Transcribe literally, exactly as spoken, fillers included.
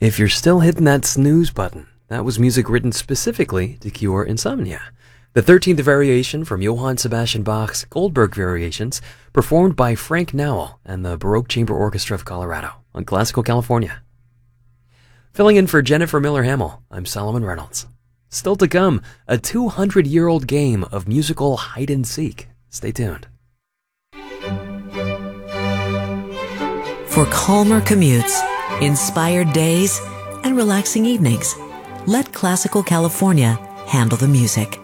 If you're still hitting that snooze button, that was music written specifically to cure insomnia. The thirteenth variation from Johann Sebastian Bach's Goldberg Variations, performed by Frank Nowell and the Baroque Chamber Orchestra of Colorado on Classical California. Filling in for Jennifer Miller-Hamill, I'm Solomon Reynolds. Still to come, a two hundred year old game of musical hide-and-seek. Stay tuned. For calmer commutes, inspired days, and relaxing evenings, let Classical California handle the music.